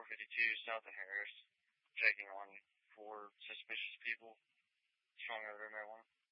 452 south of Harris, checking on 4 suspicious people strung over marijuana.